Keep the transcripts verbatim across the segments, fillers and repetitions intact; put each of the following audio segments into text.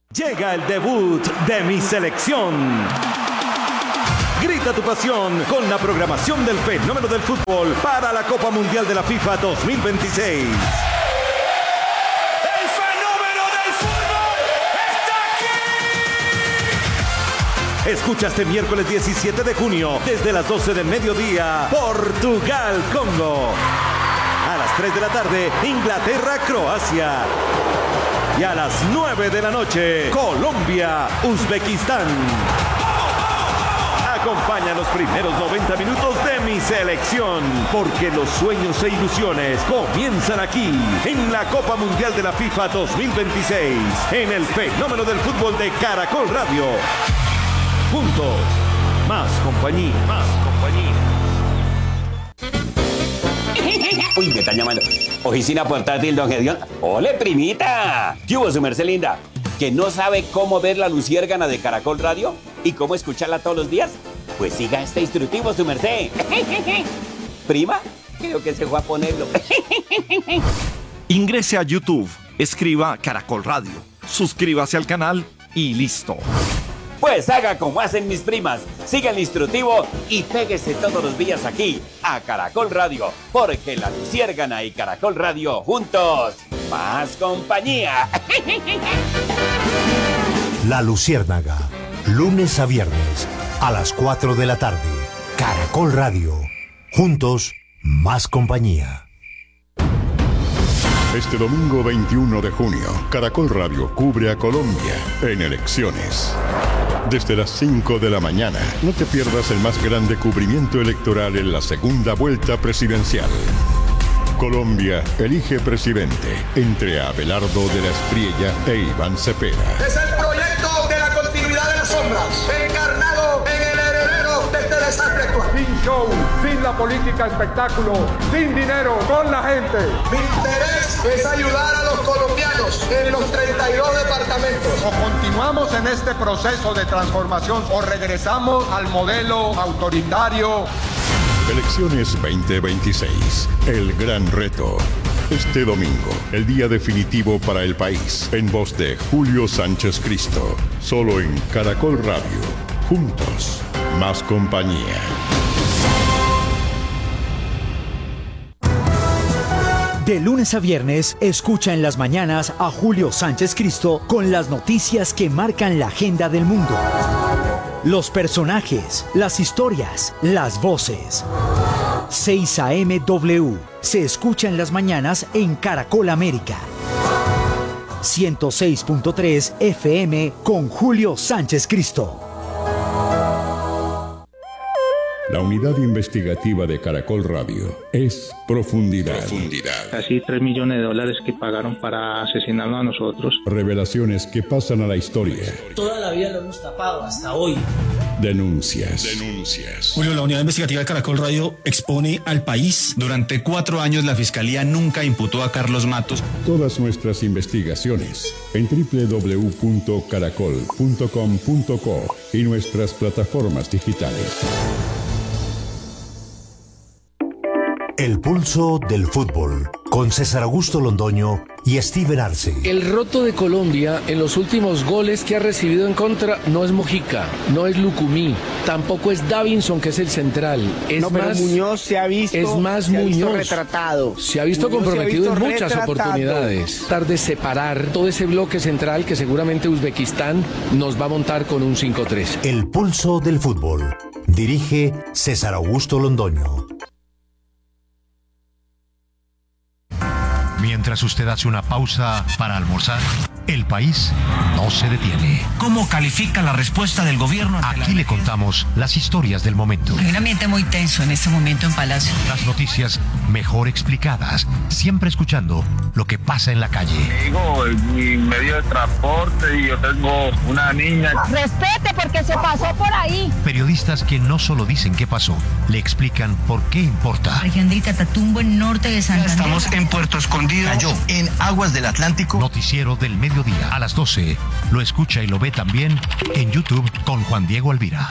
Llega el debut de mi selección. Grita tu pasión con la programación del fenómeno del fútbol para la Copa Mundial de la FIFA dos mil veintiséis. ¡El fenómeno del fútbol está aquí! Escucha este miércoles diecisiete de junio desde las doce del mediodía, Portugal-Congo. A las tres de la tarde, Inglaterra-Croacia. Y a las nueve de la noche, Colombia-Uzbekistán. Acompaña los primeros noventa minutos de mi selección, porque los sueños e ilusiones comienzan aquí, en la Copa Mundial de la FIFA dos mil veintiséis, en el fenómeno del fútbol de Caracol Radio. Juntos, más compañía, más compañía. Uy, me están llamando. Oficina portátil, don Gedeón. ¡Ole, primita! ¿Qué hubo, su merced linda? ¿Que no sabe cómo ver la luciérgana de Caracol Radio? ¿Y cómo escucharla todos los días? Pues siga este instructivo, su merced. ¿Prima? Creo que se fue a ponerlo. Ingrese a YouTube, escriba Caracol Radio, suscríbase al canal y listo. Pues haga como hacen mis primas, siga el instructivo y péguese todos los días aquí, a Caracol Radio, porque la luciérgana y Caracol Radio juntos, más compañía. La Luciérnaga, lunes a viernes, a las cuatro de la tarde, Caracol Radio, juntos, más compañía. Este domingo veintiuno de junio, Caracol Radio cubre a Colombia en elecciones. Desde las cinco de la mañana, no te pierdas el más grande cubrimiento electoral en la segunda vuelta presidencial. Colombia elige presidente entre Abelardo de la Espriella e Iván Cepeda. Es el proyecto de la continuidad de las sombras, encarnado en el heredero de este desastre actual. Sin show, sin la política espectáculo, sin dinero, con la gente. Mi interés es ayudar a los colombianos en los treinta y dos departamentos. O continuamos en este proceso de transformación o regresamos al modelo autoritario. Elecciones veinte veintiséis, el gran reto. Este domingo, el día definitivo para el país, en voz de Julio Sánchez Cristo, solo en Caracol Radio. Juntos, más compañía. De lunes a viernes, escucha en las mañanas a Julio Sánchez Cristo con las noticias que marcan la agenda del mundo. Los personajes, las historias, las voces. seis A M W se escucha en las mañanas en Caracol América. ciento seis punto tres F M con Julio Sánchez Cristo. La unidad investigativa de Caracol Radio es Profundidad. Profundidad. Casi tres millones de dólares que pagaron para asesinarnos a nosotros. Revelaciones que pasan a la historia. Toda la vida lo hemos tapado hasta hoy. Denuncias. Denuncias. Julio, la unidad investigativa de Caracol Radio expone al país. Durante cuatro años la Fiscalía nunca imputó a Carlos Matos. Todas nuestras investigaciones en doble u doble u doble u punto caracol punto com punto co y nuestras plataformas digitales. El pulso del fútbol, con César Augusto Londoño y Steven Arce. El roto de Colombia en los últimos goles que ha recibido en contra no es Mojica, no es Lucumí, tampoco es Davinson, que es el central. Es no, pero más, Muñoz se ha visto, es más se ha Muñoz. visto retratado. Se ha visto Muñoz comprometido se ha visto en muchas retratado. oportunidades. Tratar de separar todo ese bloque central que seguramente Uzbekistán nos va a montar con un cinco tres. El pulso del fútbol. Dirige César Augusto Londoño. Mientras usted hace una pausa para almorzar, el país no se detiene. ¿Cómo califica la respuesta del gobierno? Aquí le contamos las historias del momento. Hay un ambiente muy tenso en este momento en Palacio. Las noticias mejor explicadas, siempre escuchando lo que pasa en la calle. Digo, mi medio de transporte y yo tengo una niña. Respete porque se pasó por ahí. Periodistas que no solo dicen qué pasó, le explican por qué importa. Región del Catatumbo, en norte de Santander. Estamos en Puerto Escondido. Cayó en aguas del Atlántico. Noticiero del mediodía a las doce. Lo escucha y lo ve también en YouTube con Juan Diego Alvira.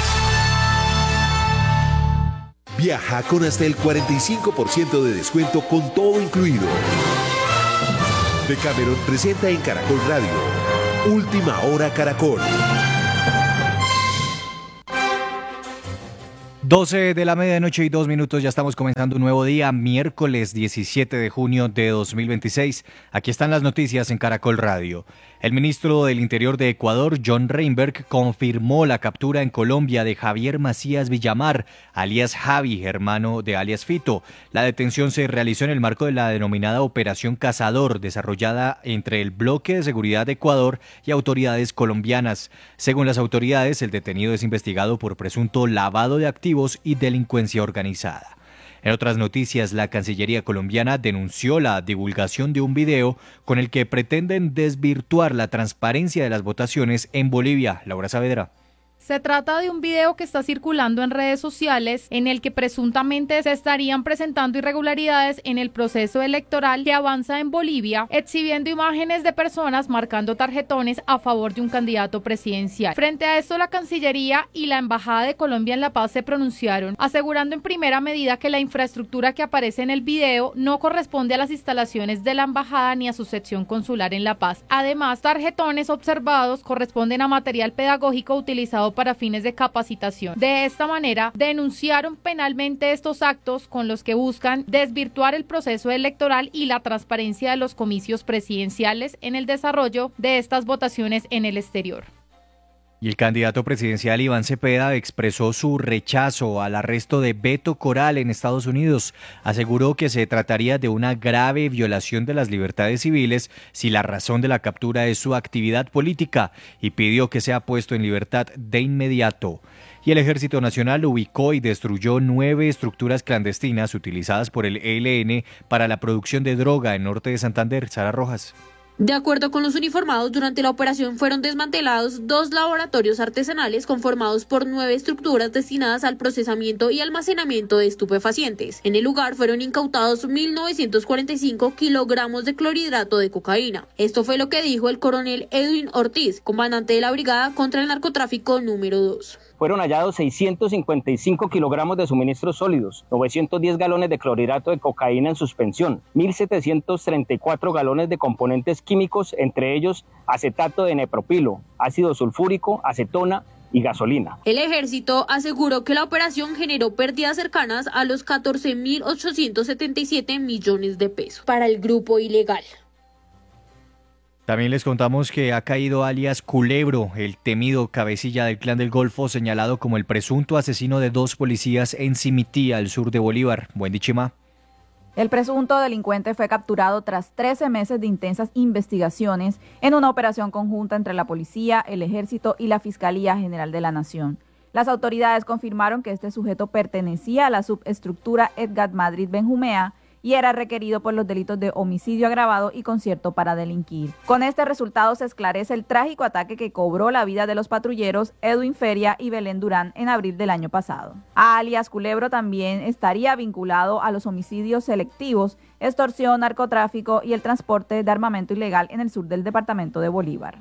Viaja con hasta el cuarenta y cinco por ciento de descuento con todo incluido. Decameron presenta en Caracol Radio Última Hora Caracol. doce de la medianoche y dos minutos, ya estamos comenzando un nuevo día, miércoles diecisiete de junio de dos mil veintiséis. Aquí están las noticias en Caracol Radio. El ministro del Interior de Ecuador, John Reinberg, confirmó la captura en Colombia de Javier Macías Villamar, alias Javi, hermano de alias Fito. La detención se realizó en el marco de la denominada Operación Cazador, desarrollada entre el Bloque de Seguridad de Ecuador y autoridades colombianas. Según las autoridades, el detenido es investigado por presunto lavado de activos y delincuencia organizada. En otras noticias, la Cancillería colombiana denunció la divulgación de un video con el que pretenden desvirtuar la transparencia de las votaciones en Bolivia. Laura Saavedra. Se trata de un video que está circulando en redes sociales en el que presuntamente se estarían presentando irregularidades en el proceso electoral que avanza en Bolivia, exhibiendo imágenes de personas marcando tarjetones a favor de un candidato presidencial. Frente a esto, la Cancillería y la Embajada de Colombia en La Paz se pronunciaron, asegurando en primera medida que la infraestructura que aparece en el video no corresponde a las instalaciones de la Embajada ni a su sección consular en La Paz. Además, tarjetones observados corresponden a material pedagógico utilizado para fines de capacitación. De esta manera, denunciaron penalmente estos actos con los que buscan desvirtuar el proceso electoral y la transparencia de los comicios presidenciales en el desarrollo de estas votaciones en el exterior. Y el candidato presidencial Iván Cepeda expresó su rechazo al arresto de Beto Coral en Estados Unidos. Aseguró que se trataría de una grave violación de las libertades civiles si la razón de la captura es su actividad política y pidió que sea puesto en libertad de inmediato. Y el Ejército Nacional ubicó y destruyó nueve estructuras clandestinas utilizadas por el E L N para la producción de droga en norte de Santander. Sara Rojas. De acuerdo con los uniformados, durante la operación fueron desmantelados dos laboratorios artesanales conformados por nueve estructuras destinadas al procesamiento y almacenamiento de estupefacientes. En el lugar fueron incautados mil novecientos cuarenta y cinco kilogramos de clorhidrato de cocaína. Esto fue lo que dijo el coronel Edwin Ortiz, comandante de la Brigada contra el Narcotráfico número dos. Fueron hallados seiscientos cincuenta y cinco kilogramos de suministros sólidos, novecientos diez galones de clorhidrato de cocaína en suspensión, mil setecientos treinta y cuatro galones de componentes químicos, entre ellos acetato de nepropilo, ácido sulfúrico, acetona y gasolina. El ejército aseguró que la operación generó pérdidas cercanas a los catorce mil ochocientos setenta y siete millones de pesos para el grupo ilegal. También les contamos que ha caído alias Culebro, el temido cabecilla del Clan del Golfo, señalado como el presunto asesino de dos policías en Simití, al sur de Bolívar. Buen Chima. El presunto delincuente fue capturado tras trece meses de intensas investigaciones en una operación conjunta entre la policía, el ejército y la Fiscalía General de la Nación. Las autoridades confirmaron que este sujeto pertenecía a la subestructura Edgar Madrid Benjumea y era requerido por los delitos de homicidio agravado y concierto para delinquir. Con este resultado se esclarece el trágico ataque que cobró la vida de los patrulleros Edwin Feria y Belén Durán en abril del año pasado. A alias Culebro también estaría vinculado a los homicidios selectivos, extorsión, narcotráfico y el transporte de armamento ilegal en el sur del departamento de Bolívar.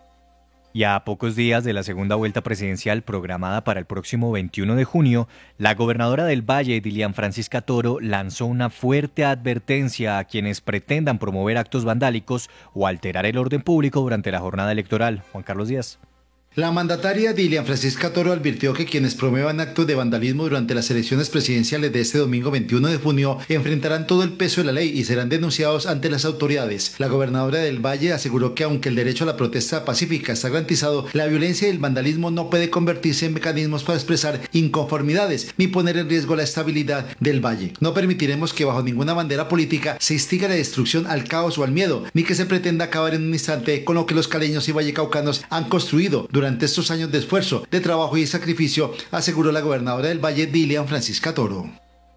Y a pocos días de la segunda vuelta presidencial programada para el próximo veintiuno de junio, la gobernadora del Valle, Dilian Francisca Toro, lanzó una fuerte advertencia a quienes pretendan promover actos vandálicos o alterar el orden público durante la jornada electoral. Juan Carlos Díaz. La mandataria Dilian Francisca Toro advirtió que quienes promuevan actos de vandalismo durante las elecciones presidenciales de este domingo veintiuno de junio enfrentarán todo el peso de la ley y serán denunciados ante las autoridades. La gobernadora del Valle aseguró que aunque el derecho a la protesta pacífica está garantizado, la violencia y el vandalismo no puede convertirse en mecanismos para expresar inconformidades ni poner en riesgo la estabilidad del Valle. No permitiremos que bajo ninguna bandera política se instigue la destrucción al caos o al miedo, ni que se pretenda acabar en un instante con lo que los caleños y vallecaucanos han construido durante Durante estos años de esfuerzo, de trabajo y sacrificio, aseguró la gobernadora del Valle, Dilian Francisca Toro.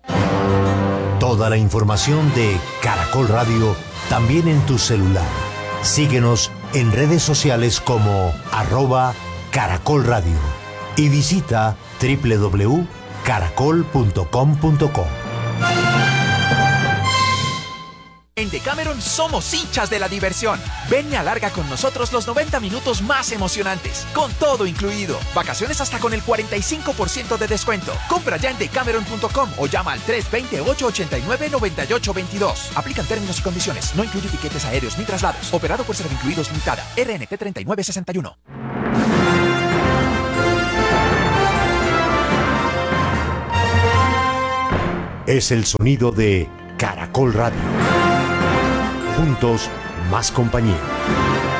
Toda la información de Caracol Radio también en tu celular. Síguenos en redes sociales como arroba Caracol Radio y visita doble u doble u doble u punto caracol punto com punto co. En Decameron somos hinchas de la diversión. Ven y alarga con nosotros los noventa minutos más emocionantes, con todo incluido. Vacaciones hasta con el cuarenta y cinco por ciento de descuento. Compra ya en decameron punto com o llama al tres dos cero, ocho ocho nueve, nueve ocho dos dos. Aplican términos y condiciones. No incluye tiquetes aéreos ni traslados. Operado por Servincluidos Limitada. R N T treinta y nueve sesenta y uno. Es el sonido de Caracol Radio. Juntos, más compañía.